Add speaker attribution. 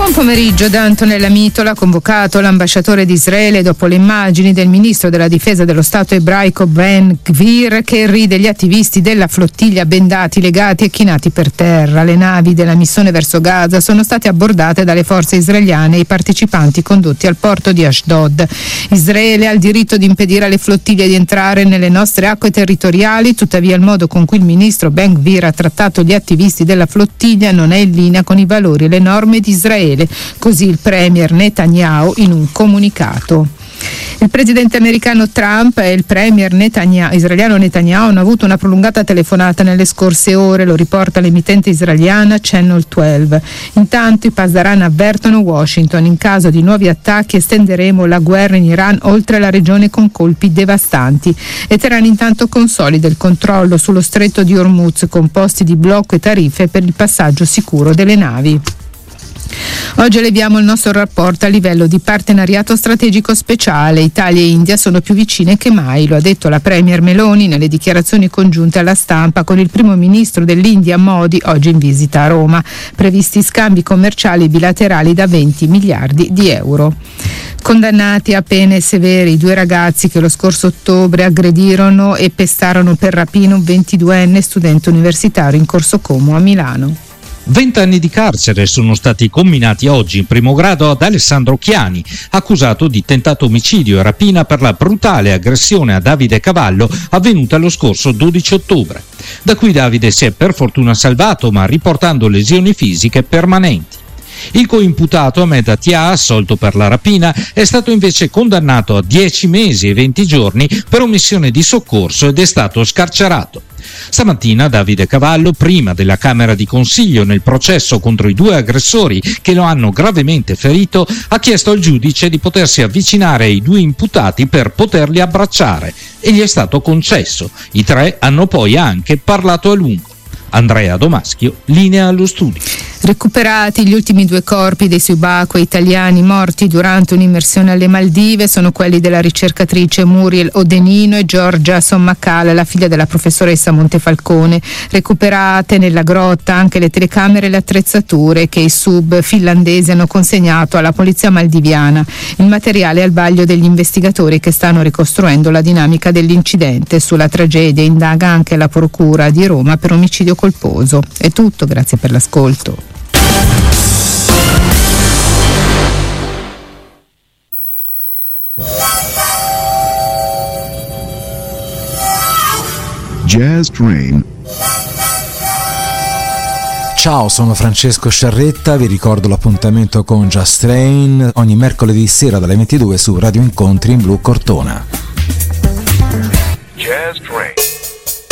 Speaker 1: Buon pomeriggio da Antonella Mitola. Convocato l'ambasciatore di Israele dopo le immagini del ministro della difesa dello Stato ebraico Ben Gvir che ride gli attivisti della flottiglia bendati, legati e chinati per terra. Le navi della missione verso Gaza sono state abbordate dalle forze israeliane e i partecipanti condotti al porto di Ashdod. Israele ha il diritto di impedire alle flottiglie di entrare nelle nostre acque territoriali, tuttavia il modo con cui il ministro Ben Gvir ha trattato gli attivisti della flottiglia non è in linea con i valori e le norme di Israele. Così il premier Netanyahu in un comunicato. Il presidente americano Trump e il premier israeliano Netanyahu hanno avuto una prolungata telefonata nelle scorse ore, lo riporta l'emittente israeliana Channel 12. Intanto i Pasdaran avvertono Washington: in caso di nuovi attacchi estenderemo la guerra in Iran oltre la regione con colpi devastanti. E Teheran intanto consolida il controllo sullo stretto di Hormuz con posti di blocco e tariffe per il passaggio sicuro delle navi. Oggi eleviamo il nostro rapporto a livello di partenariato strategico speciale. Italia e India sono più vicine che mai, lo ha detto la premier Meloni nelle dichiarazioni congiunte alla stampa con il primo ministro dell'India Modi, oggi in visita a Roma. Previsti scambi commerciali bilaterali da 20 miliardi di euro. Condannati a pene severe i due ragazzi che lo scorso ottobre aggredirono e pestarono per rapina un 22enne studente universitario in Corso Como a Milano.
Speaker 2: 20 anni di carcere sono stati comminati oggi in primo grado ad Alessandro Chiani, accusato di tentato omicidio e rapina per la brutale aggressione a Davide Cavallo avvenuta lo scorso 12 ottobre. Da cui Davide si è per fortuna salvato, ma riportando lesioni fisiche permanenti. Il coimputato Ahmed Attia, assolto per la rapina, è stato invece condannato a 10 mesi e 20 giorni per omissione di soccorso ed è stato scarcerato. Stamattina Davide Cavallo, prima della Camera di Consiglio nel processo contro i due aggressori che lo hanno gravemente ferito, ha chiesto al giudice di potersi avvicinare ai due imputati per poterli abbracciare e gli è stato concesso. I tre hanno poi anche parlato a lungo. Andrea Domaschio, linea allo studio.
Speaker 1: Recuperati gli ultimi due corpi dei subacquei italiani morti durante un'immersione alle Maldive sono quelli della ricercatrice Muriel Odenino e Giorgia Sommacal, la figlia della professoressa Montefalcone. Recuperate nella grotta anche le telecamere e le attrezzature che i sub finlandesi hanno consegnato alla polizia maldiviana. Il materiale è al vaglio degli investigatori che stanno ricostruendo la dinamica dell'incidente. Sulla tragedia indaga anche la procura di Roma per omicidio colposo. È tutto, grazie per l'ascolto.
Speaker 3: Jazz Train.
Speaker 4: Ciao, sono Francesco Sciarretta, vi ricordo l'appuntamento con Jazz Train ogni mercoledì sera dalle 22 su Radio Incontri in Blu Cortona.
Speaker 3: Jazz Train.